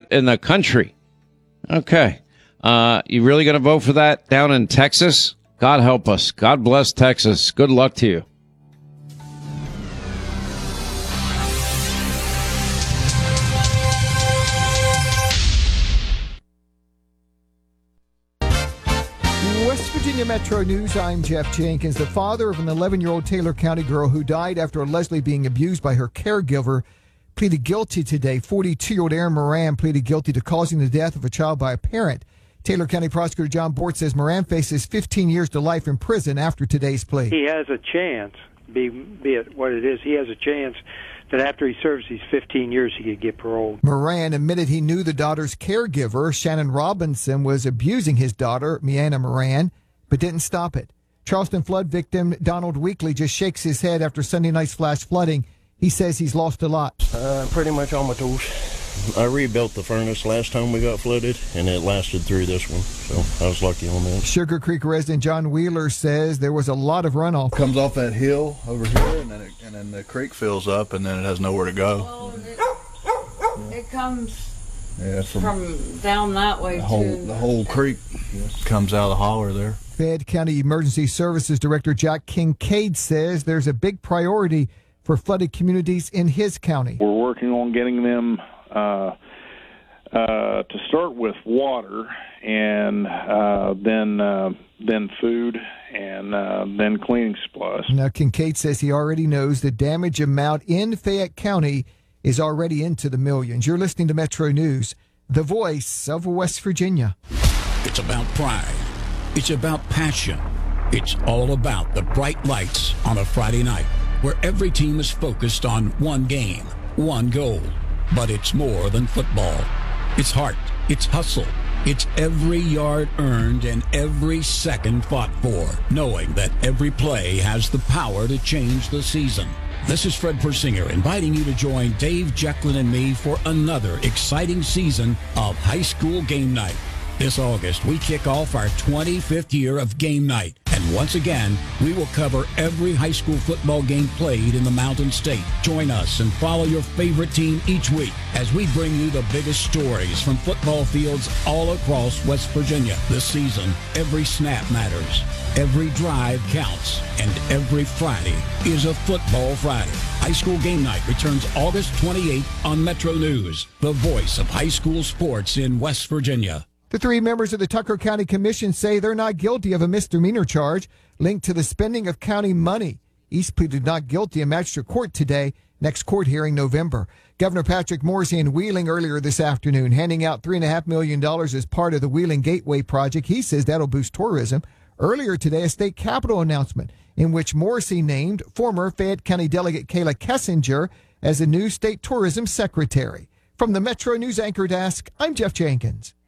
in the country. Okay. You really going to vote for that down in Texas? God help us. God bless Texas. Good luck to you. West Virginia Metro News, I'm Jeff Jenkins. The father of an 11-year-old Taylor County girl who died after allegedly being abused by her caregiver pleaded guilty today. 42-year-old Aaron Moran pleaded guilty to causing the death of a child by a parent. Taylor County Prosecutor John Bort says Moran faces 15 years to life in prison after today's plea. He has a chance, be it what it is, he has a chance that after he serves these 15 years, he could get paroled. Moran admitted he knew the daughter's caregiver, Shannon Robinson, was abusing his daughter, Mianna Moran, but didn't stop it. Charleston flood victim Donald Weekly just shakes his head after Sunday night's flash flooding. He says he's lost a lot. Pretty much on my toes. I rebuilt the furnace last time we got flooded, and it lasted through this one, so I was lucky on that. Sugar Creek resident John Wheeler says there was a lot of runoff. Comes off that hill over here, and then the creek fills up, and then it has nowhere to go. Well, it comes from down that way, the whole creek comes out of the holler there. Fayette County Emergency Services Director Jack Kincaid says there's a big priority for flooded communities in his county. We're working on getting them to start with water, and then food, and then cleaning supplies. Now, Kincaid says he already knows the damage amount in Fayette County is already into the millions. You're listening to Metro News, the voice of West Virginia. It's about pride. It's about passion. It's all about the bright lights on a Friday night, where every team is focused on one game, one goal. But it's more than football. It's heart. It's hustle. It's every yard earned and every second fought for, knowing that every play has the power to change the season. This is Fred Persinger inviting you to join Dave Jecklin and me for another exciting season of High School Game Night. This August, we kick off our 25th year of Game Night. And once again, we will cover every high school football game played in the Mountain State. Join us and follow your favorite team each week as we bring you the biggest stories from football fields all across West Virginia. This season, every snap matters, every drive counts, and every Friday is a Football Friday. High School Game Night returns August 28th on Metro News, the voice of high school sports in West Virginia. The three members of the Tucker County Commission say they're not guilty of a misdemeanor charge linked to the spending of county money. East pleaded not guilty in magistrate court today. Next court hearing November. Governor Patrick Morrisey in Wheeling earlier this afternoon handing out $3.5 million as part of the Wheeling Gateway project. He says that'll boost tourism. Earlier today, a state capitol announcement in which Morrisey named former Fayette County Delegate Kayla Kessinger as the new state tourism secretary. From the Metro News Anchor Desk, I'm Jeff Jenkins.